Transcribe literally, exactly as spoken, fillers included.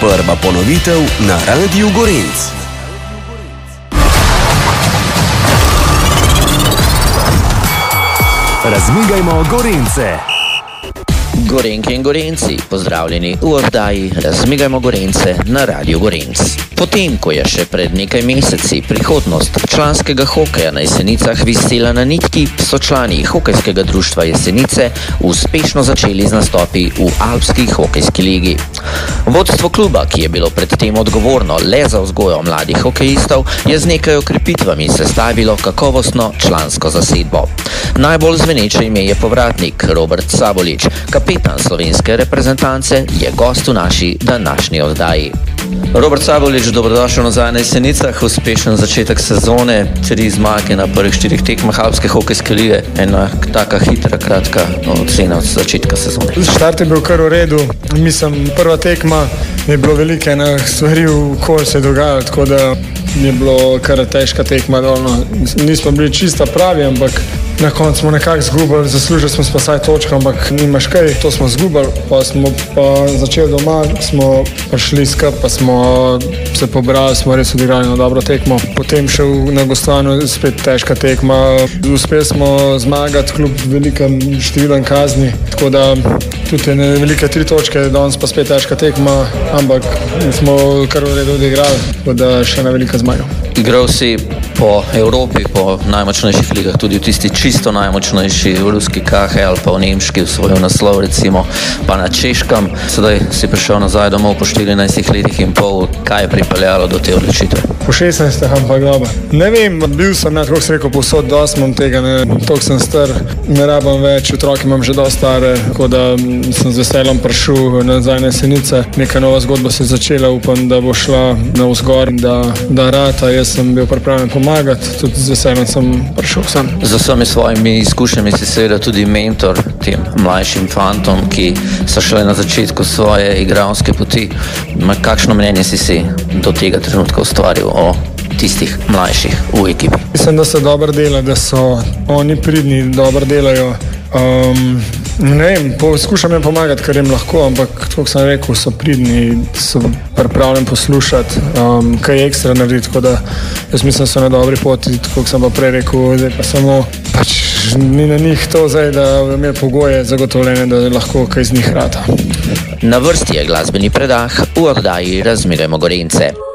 Prva ponovitev na Radiu Gorenc. Razmigajmo Gorence. Gorenke in Gorenci, pozdravljeni v oddaji Razmigajmo Gorence na Radiu Gorenc. Potem, ko je še pred nekaj meseci prihodnost članskega hokeja na Jesenicah visela na nitki, so člani hokejskega društva Jesenice uspešno začeli z nastopi v Alpski hokejski ligi. Vodstvo kluba, ki je bilo predtem odgovorno le za vzgojo mladih hokejistov, je z nekaj okrepitvami sestavilo kakovostno člansko zasedbo. Najbolj zveneče ime je povratnik Robert Sabolič, kapetan slovenske reprezentance, je gost v naši današnji oddaji. Robert Sabolič, dobrodošel nazaj na Jesenicah, uspešen začetek sezone, tri zmage na prvih štirih tekmah Alpske hokejske lige, ena taka hitra, kratka ocena od začetka sezone. Štart je bil kar v redu, mislim, prva tekma je bilo velike stvari, v kol se je dogajalo, tako da je bilo kar težka tekma dolno. Nismo bili čisto pravi, ampak na koncu smo nekako zgubili, zaslužili smo pa vsaj točko, ampak nimaš kaj, to smo zgubili, pa smo pa začeli doma, smo prišli skup, pa smo se pobrali, smo res odigrali na dobro tekmo. Potem še na gostovanju spet težka tekma, uspeli smo zmagati kljub velikem številom kazni, tako da tudi ne velike tri točke, danes pa spet težka tekma, ampak smo kar v redu odigrali, tako da še na velika zmaga. Igral si po Evropi, po najmočnejših ligah, tudi v tisti čisto najmočnejši, v ruski K H L, pa v nemški, osvojil naslov recimo, pa na češkem. Sedaj si prišel nazaj domov po štirinajstih letih in pol. Kaj je pripeljalo do te odločitve? Po šestnajstih, ampak dobro. Ne vem, bil sem, ja, kako se rekel, povsod dosti imam tega, ne, toliko sem star, ne rabam več, otroke imam že dosti stare, tako da sem z veseljem prišel nazaj na Jesenice. Neka nova zgodba se je začela, upam, da bo šla na vzgor, da, da rata. Jaz sem bil pripravljen pomagati, tudi z veseljem sem prišel sem. Z vsemi svojimi izkušnjami si seveda tudi mentor tem mlajšim fantom, ki so šele na začetku svoje igralske poti. Kakšno mnenje si si do tega trenutka ustvaril o tistih mlajših v ekipi? Mislim, da se dobro dela, da so oni pridni, dobro delajo. Um, ne vem, poskušam jim pomagati, kar jim lahko, ampak tako sem rekel, so pridni, so pripravljeni poslušati, um, kaj je ekstra narediti, tako da jaz mislim, so na dobri poti, tako sem pa prej rekel, zdaj pa samo pač ni na njih to zdaj, da imel pogoje zagotovljene, da lahko kaj z njih rata. Na vrsti je glasbeni predah v oddaji Razmigajmo Gorence.